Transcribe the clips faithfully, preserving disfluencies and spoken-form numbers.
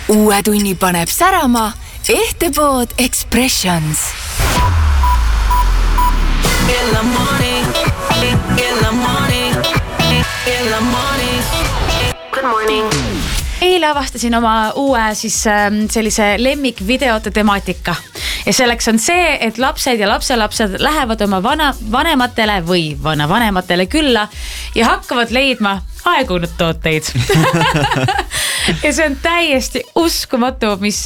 Uue tunni paneb särama Ehtepood Expressions. In the morning, in the morning, in the morning. Good morning. Eile avastasin oma uue siis sellise lemmikvideote temaatika. Ja selleks on see, et lapsed ja lapselapsed lähevad oma vana, vanematele või vana vanematele külla ja hakkavad leidma aegunud tooteid. Ja see on täiesti uskumatu, mis,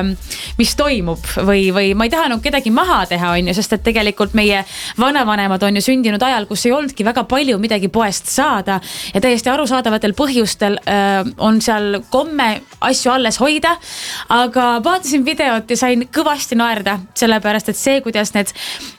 mis toimub või, või ma ei taha nüüd kedagi maha teha, on ju, sest et tegelikult meie vanavanemad on ju sündinud ajal, kus ei olnudki väga palju midagi poest saada ja täiesti arusaadavatel põhjustel äh, on seal komme asju alles hoida, aga vaatasin videot ja sain kõvasti naerda, sellepärast et see, kuidas need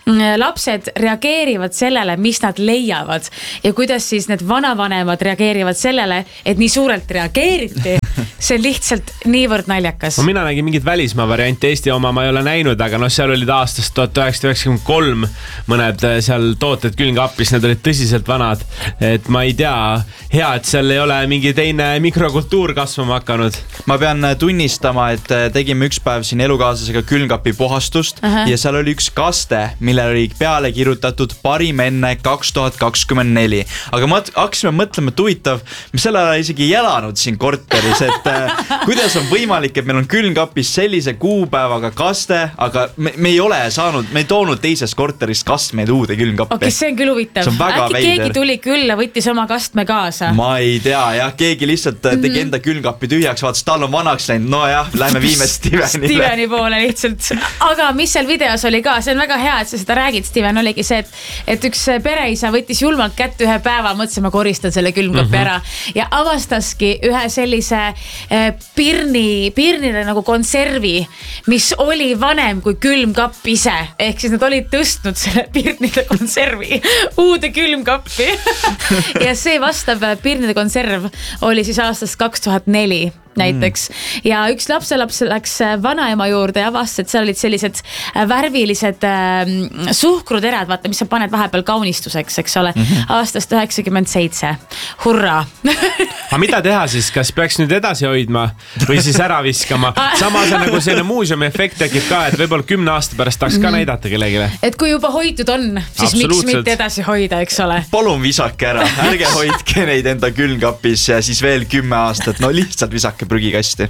lapsed reageerivad sellele, mis nad leiavad ja kuidas siis need vanavanemad reageerivad sellele, et nii suurelt reageeriti. See on lihtsalt niivõrd naljakas. No, mina nägin mingit välismaa varianti, Eesti oma ma ei ole näinud, aga no seal olid aastast tuhat üheksasada üheksakümmend kolm mõned seal tooted külmkappis, need olid tõsiselt vanad. Et ma ei tea, hea, et seal ei ole mingi teine mikrokultuur kasvama hakanud. Ma pean tunnistama, et tegime üks päev siin elukaaslasega külmkapi puhastust Aha. ja seal oli üks kaste, mille oli peale kirjutatud parim enne kaks tuhat kakskümmend neli. Aga ma hakkasime mõtlema, et huvitav, me selle ajal isegi ei elanud siin korteris, et äh, kuidas on võimalik, et meil on külmkapis sellise kuupäevaga kaste, aga me, me ei ole saanud, me ei toonud teisest korterist kastmeid uude külmkappi. Okei, see on küll huvitav. On äkki veider. Keegi tuli külla, võttis oma kastme kaasa? Ma ei tea, jah, keegi lihtsalt tegi enda külmkappi tühjaks, vaatas, tal on vanaks läinud, no jah, lähme viime Stevenile. Steveni poole lihtsalt. Aga mis seal videos oli ka, see on väga hea, et sa seda räägid, Steven, oligi see, et, et üks pereisa võttis julmalt kätt ühe päeva, mõtlesin, ma koristan selle külmkapi mm-hmm. ära ja avastaski ühe sellise eh, pirni, pirnile nagu konservi, mis oli vanem kui külmkapp ise. Ehk siis nad olid tõstnud selle pirnide konservi uude külmkappi. Ja see vastav pirnide konserv oli siis aastast kaks tuhat neli näiteks. Mm. Ja üks lapselaps läks vanaema juurde ja avastas, et seal olid sellised värvilised äh, suhkruterad, vaata, mis sa paned vahepeal kaunistuseks, eks ole, mm-hmm. aastast üheksakümmend seitse. Hurraa! Aga mida teha siis? Kas peaks nüüd edasi hoidma või siis ära viskama? Samas on nagu selline muuseumi efekt tekib ka, et võib-olla kümne aasta pärast tahaks ka näidata kellegile. Et kui juba hoitud on, siis miks mitte edasi hoida, eks ole? Palun visake ära, ärge hoidke neid enda külmkapis ja siis veel kümme aastat, no lihtsalt visake prügikasti.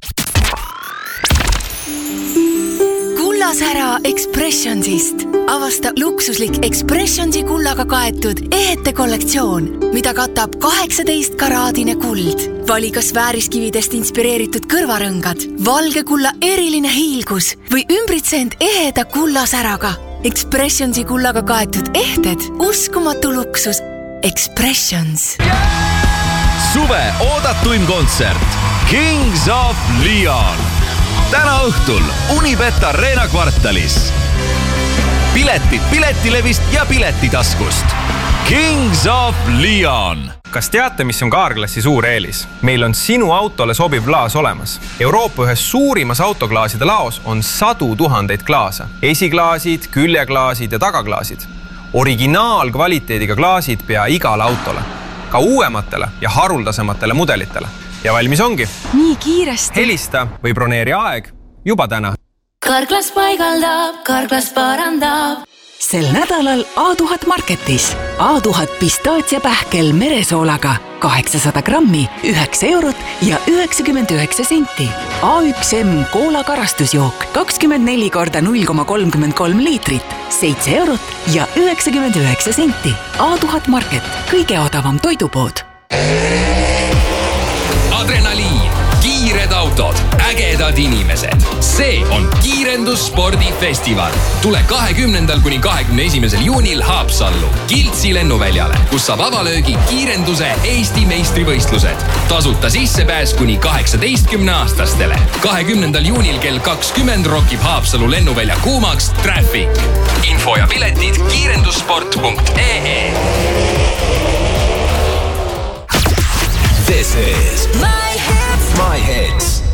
Kullasära Expressionsist. Avasta luksuslik Expressionsi kullaga kaetud ehete kollektsioon, mida katab kaheksateist karaadine kuld. Vali kas vääriskividest inspireeritud kõrvarõngad, valge kulla eriline hiilgus või ümbritsend eheda kullasäraga. Expressionsi kullaga kaetud ehted, uskumatu luksus. Expressions. Suve oodatuim kontsert Kings of Leon. Täna õhtul Unibet Arena kvartalis. Piletid Piletilevist ja Piletitaskust. Kings of Leon. Kas teate, mis on Carglassi suur eelis? Meil on sinu autole sobiv klaas olemas. Euroopa ühes suurimas autoklaaside laos on sadu tuhandeid klaasa. Esiklaasid, küljeklaasid ja tagaklaasid. Originaalkvaliteediga klaasid pea igale autole. Ka uuematele ja haruldasematele mudelitele. Ja valmis ongi. Nii kiiresti. Helista või broneeri aeg juba täna. Carglass paigaldab, Carglass parandab. Sel nädalal A tuhat Marketis. A tuhat pistaatia pähkel meresoolaga kaheksasada grammi, üheksa eurot ja üheksakümmend üheksa senti. A üks M koola karastusjook kakskümmend neli korda null koma kolmkümmend kolm liitrit, seitse eurot ja üheksakümmend üheksa senti. A tuhat Market, kõige odavam toidupood. Adrenaliin, kiired autod, ägedad inimesed. See on Kiirendusspordifestival. Tule kahekümnendal kuni kahekümne esimesel juunil Haapsallu Kiltsi lennuväljale, kus saab avalöögi kiirenduse Eesti meistrivõistlused. Tasuta sissepääs kuni kaheksateistkümne aastastele. kahekümnendal juunil kell kakskümmend rokib Haapsalu lennuvälja kuumaks Traffic. Info ja piletid kiirendussport punkt ee. This is My Hits. My Hits.